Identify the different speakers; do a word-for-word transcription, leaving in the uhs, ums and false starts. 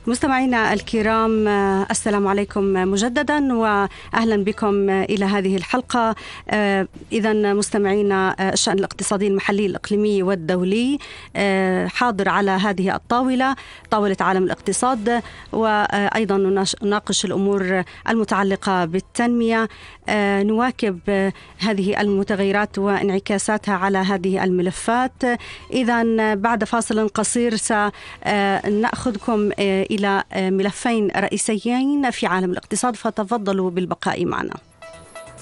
Speaker 1: مستمعينا الكرام، السلام عليكم مجددا وأهلا بكم إلى هذه الحلقة. إذن مستمعينا، الشأن الاقتصادي المحلي الإقليمي والدولي حاضر على هذه الطاولة، طاولة عالم الاقتصاد، وأيضا نناقش الأمور المتعلقة بالتنمية، نواكب هذه المتغيرات وانعكاساتها على هذه الملفات. إذن بعد فاصل قصير سنأخذكم إلى ملفين رئيسيين في عالم الاقتصاد، فتفضلوا بالبقاء معنا.